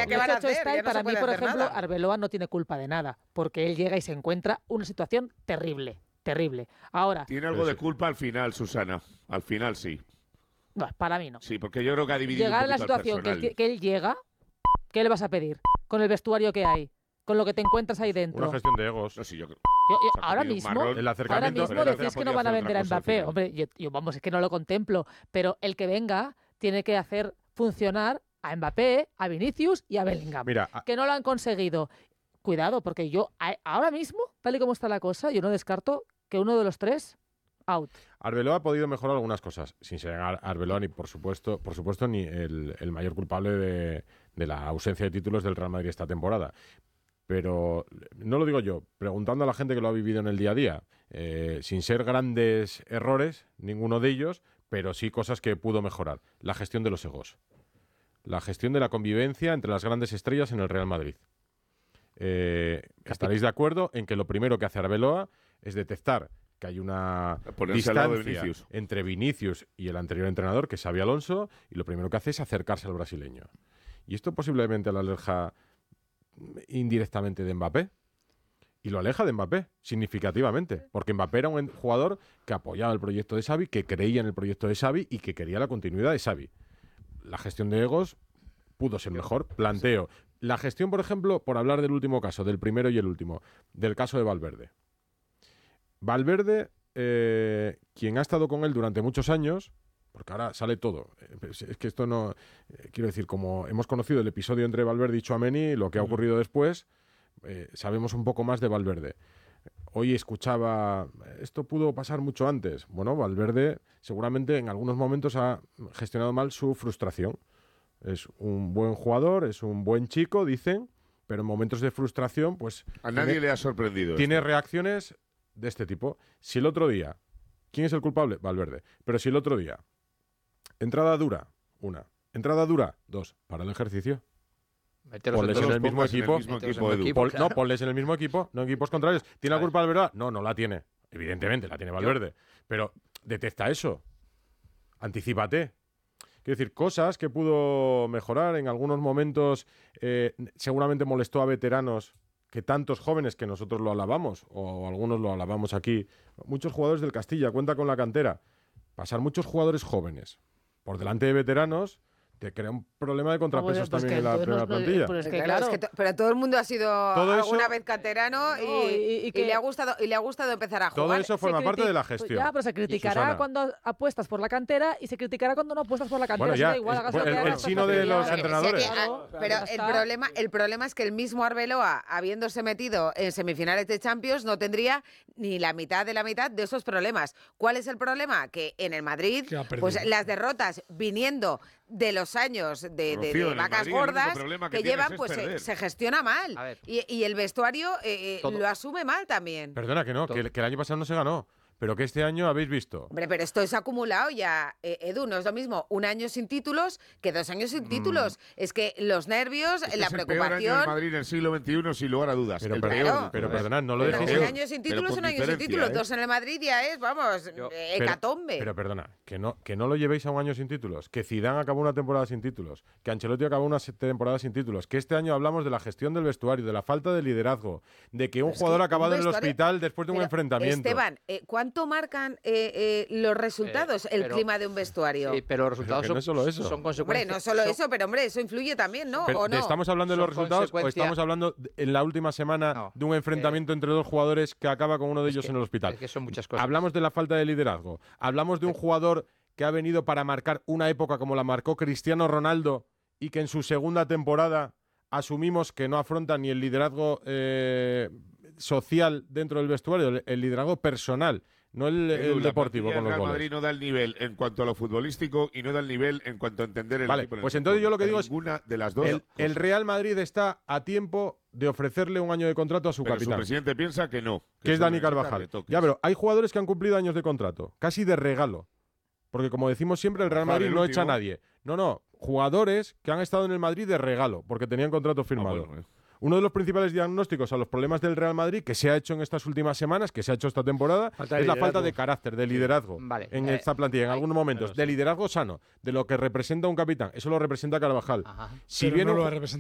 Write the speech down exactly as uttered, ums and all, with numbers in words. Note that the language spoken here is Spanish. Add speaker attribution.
Speaker 1: ya que van a hacer,
Speaker 2: está, y
Speaker 1: ya no
Speaker 2: para
Speaker 1: se
Speaker 2: mí,
Speaker 1: puede
Speaker 2: por
Speaker 1: hacer
Speaker 2: ejemplo,
Speaker 1: nada.
Speaker 2: Arbeloa no tiene culpa de nada, porque él llega y se encuentra una situación terrible, terrible. Ahora,
Speaker 3: Tiene algo de culpa al final, Susana. Al final sí.
Speaker 2: no, para mí no.
Speaker 3: Sí, porque yo creo que ha dividido
Speaker 2: Llegar a
Speaker 3: un
Speaker 2: la
Speaker 3: poquito al
Speaker 2: situación que
Speaker 3: personal.
Speaker 2: él, que él llega, ¿qué le vas a pedir? Con el vestuario que hay, con lo que te encuentras ahí dentro.
Speaker 4: Una gestión de egos.
Speaker 3: No, sí, yo creo.
Speaker 2: Yo, yo,
Speaker 3: O sea,
Speaker 2: ahora
Speaker 3: que un
Speaker 2: mismo,
Speaker 3: marrón,
Speaker 4: el
Speaker 2: ahora
Speaker 4: acercamiento,
Speaker 2: mismo
Speaker 3: pero
Speaker 2: decís
Speaker 3: ha
Speaker 2: que no van a
Speaker 3: podido
Speaker 2: vender a
Speaker 3: hacer otra cosa
Speaker 2: Mbappé.
Speaker 3: al
Speaker 2: Hombre, yo, yo, vamos, es que no lo contemplo, pero el que venga tiene que hacer funcionar a Mbappé, a Vinicius y a Bellingham.
Speaker 4: Mira, a-
Speaker 2: que no lo han conseguido. Cuidado, porque yo a- ahora mismo, tal y como está la cosa, yo no descarto que uno de los tres out.
Speaker 4: Arbeloa ha podido mejorar algunas cosas, sin ser Ar- Arbeloa ni por supuesto, por supuesto ni el, el mayor culpable de, de la ausencia de títulos del Real Madrid esta temporada. Pero no lo digo yo, preguntando a la gente que lo ha vivido en el día a día, eh, sin ser grandes errores, ninguno de ellos, pero sí cosas que pudo mejorar. La gestión de los egos. La gestión de la convivencia entre las grandes estrellas en el Real Madrid. Eh, estaréis de acuerdo en que lo primero que hace Arbeloa es detectar que hay una
Speaker 3: Ponerse al lado de
Speaker 4: distancia
Speaker 3: Vinicius.
Speaker 4: entre Vinicius y el anterior entrenador, que es Xabi Alonso, y lo primero que hace es acercarse al brasileño. Y esto posiblemente lo aleja indirectamente de Mbappé. Y lo aleja de Mbappé, significativamente. Porque Mbappé era un jugador que apoyaba el proyecto de Xavi, que creía en el proyecto de Xavi y que quería la continuidad de Xavi. La gestión de egos pudo ser mejor. Planteo. La gestión, por ejemplo, por hablar del último caso, del primero y el último, del caso de Valverde. Valverde, eh, quien ha estado con él durante muchos años, porque ahora sale todo. Es que esto no... Eh, quiero decir, como hemos conocido el episodio entre Valverde y Tchouaméni, lo que ha ocurrido después, eh, sabemos un poco más de Valverde. Hoy escuchaba, esto pudo pasar mucho antes. Bueno, Valverde seguramente en algunos momentos ha gestionado mal su frustración. Es un buen jugador, es un buen chico, dicen, pero en momentos de frustración, pues...
Speaker 3: A nadie
Speaker 4: tiene,
Speaker 3: le ha sorprendido.
Speaker 4: Tiene
Speaker 3: esto.
Speaker 4: reacciones de este tipo. Si el otro día... ¿Quién es el culpable? Valverde. Pero si el otro día... Entrada dura, una. Entrada dura, dos. Para el ejercicio.
Speaker 5: Meteros
Speaker 4: Ponles
Speaker 3: todos
Speaker 4: en el
Speaker 3: los
Speaker 4: mismo
Speaker 3: pongas en el
Speaker 4: equipo.
Speaker 3: mismo
Speaker 5: Meteros
Speaker 3: equipo,
Speaker 5: en el
Speaker 3: Edu.
Speaker 5: equipo.
Speaker 4: Pon-
Speaker 5: claro.
Speaker 4: No, ponles en el mismo equipo, no en equipos contrarios. ¿Tiene la
Speaker 5: Vale.
Speaker 4: culpa Valverde? No, no la tiene. Evidentemente, la tiene Valverde. Pero detecta eso. Anticípate. Quiero decir, cosas que pudo mejorar en algunos momentos. Eh, seguramente molestó a veteranos, que tantos jóvenes que nosotros lo alabamos, o algunos lo alabamos aquí. Muchos jugadores del Castilla, cuenta con la cantera. Pasar muchos jugadores jóvenes por delante de veteranos te crea un problema de contrapesos
Speaker 2: Pues
Speaker 4: también
Speaker 2: que
Speaker 4: en la
Speaker 2: entonces
Speaker 4: primera
Speaker 2: no-
Speaker 4: plantilla.
Speaker 2: pues es que,
Speaker 1: Claro,
Speaker 2: claro,
Speaker 1: es que to- pero todo el mundo ha sido
Speaker 4: Todo
Speaker 1: alguna
Speaker 4: eso-
Speaker 1: vez canterano y,
Speaker 2: No, y- y
Speaker 1: y
Speaker 2: que-
Speaker 1: le ha gustado y le ha gustado empezar a
Speaker 4: Todo
Speaker 1: jugar.
Speaker 4: eso
Speaker 2: se
Speaker 4: forma parte
Speaker 2: criti-
Speaker 4: de la
Speaker 2: pues
Speaker 4: gestión.
Speaker 2: ya, pero se criticará
Speaker 4: Susana.
Speaker 2: cuando apuestas por la cantera y se criticará cuando no apuestas por la cantera.
Speaker 4: Bueno,
Speaker 2: Eso
Speaker 4: ya,
Speaker 2: da igual,
Speaker 4: es-
Speaker 2: hagas
Speaker 4: pues
Speaker 2: lo que
Speaker 4: el- el
Speaker 2: hagas, estás
Speaker 4: chino de
Speaker 2: fastidiado.
Speaker 4: los
Speaker 1: Claro,
Speaker 4: entrenadores.
Speaker 1: sí, que, ah,
Speaker 2: Claro,
Speaker 1: pero
Speaker 2: ya
Speaker 1: el
Speaker 2: está.
Speaker 1: problema, el problema es que el mismo Arbeloa, habiéndose metido en semifinales de Champions, no tendría ni la mitad de la mitad de esos problemas. ¿Cuál es el problema? Que en el Madrid,
Speaker 6: Que ha perdido.
Speaker 1: pues las derrotas viniendo de los años de, de-
Speaker 3: Rocío,
Speaker 1: de
Speaker 3: en el
Speaker 1: vacas
Speaker 3: Madrid el único
Speaker 1: gordas
Speaker 3: problema
Speaker 1: que,
Speaker 3: que tienes
Speaker 1: llevan,
Speaker 3: es
Speaker 1: pues se,
Speaker 3: perder.
Speaker 1: se gestiona mal.
Speaker 5: A ver.
Speaker 1: Y, y el vestuario eh, eh,
Speaker 5: Todo.
Speaker 1: lo asume mal también.
Speaker 4: Perdona que no, que, que el año pasado no se ganó, pero que este año habéis visto.
Speaker 1: Hombre, pero esto es acumulado ya, eh, Edu, no es lo mismo un año sin títulos que dos años sin títulos. Es que los nervios,
Speaker 3: Este
Speaker 1: la
Speaker 3: es el peor año del
Speaker 1: preocupación...
Speaker 3: Madrid en el siglo veintiuno, sin lugar a dudas.
Speaker 4: Pero,
Speaker 3: El
Speaker 4: pero,
Speaker 3: peor.
Speaker 4: pero perdonad, no lo
Speaker 1: Pero
Speaker 4: dejéis.
Speaker 1: un
Speaker 3: peor.
Speaker 1: año sin
Speaker 3: Pero
Speaker 1: títulos es
Speaker 3: con
Speaker 1: un año sin
Speaker 3: diferencia,
Speaker 1: títulos.
Speaker 3: ¿eh?
Speaker 1: Dos en el Madrid ya es, vamos,
Speaker 5: Yo-
Speaker 1: eh,
Speaker 4: Pero-
Speaker 1: hecatombe.
Speaker 4: Pero, perdona, que no, que no lo llevéis a un año sin títulos, que Zidane acabó una temporada sin títulos, que Ancelotti acabó una se- temporada sin títulos, que este año hablamos de la gestión del vestuario, de la falta de liderazgo, de que un
Speaker 1: Es que
Speaker 4: jugador ha
Speaker 1: un
Speaker 4: acabado en el
Speaker 1: vestuario-
Speaker 4: hospital después de un
Speaker 1: Pero,
Speaker 4: enfrentamiento.
Speaker 1: Esteban, eh, ¿cuánto marcan eh, eh, los resultados,
Speaker 5: Eh,
Speaker 1: el
Speaker 5: pero-
Speaker 1: clima de un vestuario?
Speaker 5: Sí, pero los resultados
Speaker 4: que
Speaker 5: son,
Speaker 4: no es solo eso.
Speaker 5: son
Speaker 1: Hombre,
Speaker 5: consecuencias.
Speaker 1: no solo
Speaker 5: son-
Speaker 1: eso, pero hombre, eso influye también, ¿no?
Speaker 4: Pero,
Speaker 1: ¿O no?
Speaker 4: ¿estamos hablando de los
Speaker 5: Son
Speaker 4: resultados o
Speaker 5: consecuencia-
Speaker 4: estamos hablando de- en la última semana
Speaker 5: No,
Speaker 4: de un enfrentamiento entre dos jugadores que acaba con uno de
Speaker 5: Es
Speaker 4: ellos
Speaker 5: que-
Speaker 4: en el hospital?
Speaker 5: es que son muchas cosas.
Speaker 4: Hablamos de la falta de liderazgo. Hablamos de un jugador que ha venido para marcar una época como la marcó Cristiano Ronaldo y que en su segunda temporada asumimos que no afronta ni el liderazgo eh, social dentro del vestuario, el, el liderazgo personal, no el,
Speaker 3: Edu,
Speaker 4: el
Speaker 3: la
Speaker 4: deportivo
Speaker 3: plantilla
Speaker 4: con
Speaker 3: del
Speaker 4: los
Speaker 3: Real
Speaker 4: goles.
Speaker 3: Madrid no da el nivel en cuanto a lo futbolístico y no da el nivel en cuanto a entender el
Speaker 4: Vale,
Speaker 3: equipo en el
Speaker 4: pues
Speaker 3: que
Speaker 4: entonces
Speaker 3: juega.
Speaker 4: yo lo que digo es
Speaker 3: Ninguna de las dos
Speaker 4: El, el
Speaker 3: cosas.
Speaker 4: Real Madrid está a tiempo de ofrecerle un año de contrato a su
Speaker 3: Pero su
Speaker 4: capitán,
Speaker 3: presidente piensa que no.
Speaker 4: que es
Speaker 3: solo
Speaker 4: Dani
Speaker 3: necesita
Speaker 4: Carvajal.
Speaker 3: retoques.
Speaker 4: Ya, pero hay jugadores que han cumplido años de contrato, casi de regalo. Porque como decimos siempre, el Real
Speaker 3: Carvajal,
Speaker 4: Madrid
Speaker 3: el
Speaker 4: no
Speaker 3: último.
Speaker 4: echa a nadie. No, no, jugadores que han estado en el Madrid de regalo, porque tenían contrato firmado.
Speaker 3: Ah, bueno, eh.
Speaker 4: Uno de los principales diagnósticos a los problemas del Real Madrid que se ha hecho en estas últimas semanas, que se ha hecho esta temporada,
Speaker 6: Falta de
Speaker 4: es la
Speaker 6: liderazgo.
Speaker 4: falta de carácter, de liderazgo
Speaker 5: Vale.
Speaker 4: en
Speaker 5: Eh,
Speaker 4: esta plantilla, en
Speaker 5: hay-
Speaker 4: algunos momentos.
Speaker 6: pero
Speaker 4: De
Speaker 6: sí.
Speaker 4: liderazgo sano, de lo que representa un capitán. Eso lo representa Carvajal.
Speaker 5: Ajá.
Speaker 4: Si
Speaker 6: Pero
Speaker 4: viene
Speaker 6: no
Speaker 4: un
Speaker 6: lo
Speaker 4: ju-
Speaker 6: ha representado